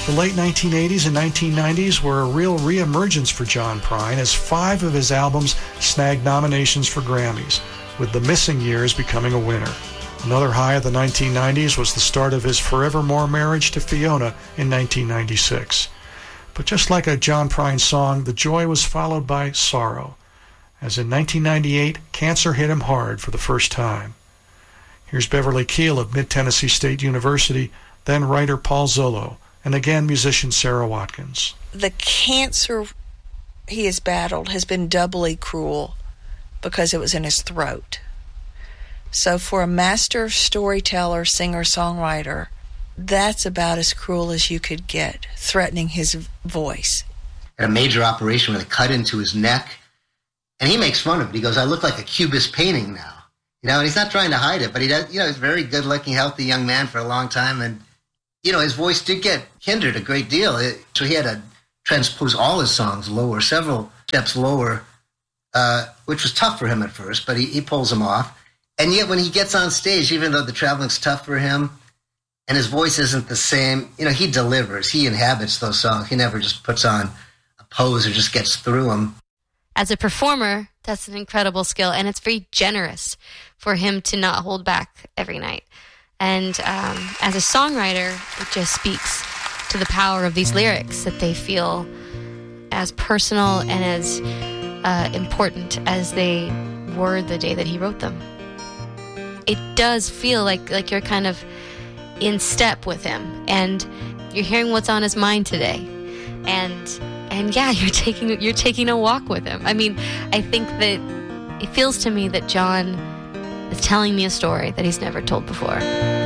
The late 1980s and 1990s were a real re-emergence for John Prine as 5 of his albums snagged nominations for Grammys, with The Missing Years becoming a winner. Another high of the 1990s was the start of his forevermore marriage to Fiona in 1996. But just like a John Prine song, the joy was followed by sorrow, as in 1998, cancer hit him hard for the first time. Here's Beverly Keel of Mid-Tennessee State University, then writer Paul Zollo, and again musician Sarah Watkins. The cancer he has battled has been doubly cruel because it was in his throat. So for a master storyteller, singer-songwriter, that's about as cruel as you could get, threatening his voice. A major operation where they cut into his neck, and he makes fun of it. He goes, "I look like a Cubist painting now." And he's not trying to hide it, but he does. He's a very good-looking, healthy young man for a long time, and his voice did get hindered a great deal. So he had to transpose all his songs lower, several steps lower, which was tough for him at first, but he pulls them off. And yet when he gets on stage, even though the traveling's tough for him and his voice isn't the same, he delivers. He inhabits those songs. He never just puts on a pose or just gets through them. As a performer, that's an incredible skill, and it's very generous for him to not hold back every night. And as a songwriter, it just speaks to the power of these lyrics, that they feel as personal and as important as they were the day that he wrote them. It does feel like you're kind of in step with him, and you're hearing what's on his mind today. And yeah, you're taking a walk with him. I mean, I think that it feels to me that John is telling me a story that he's never told before.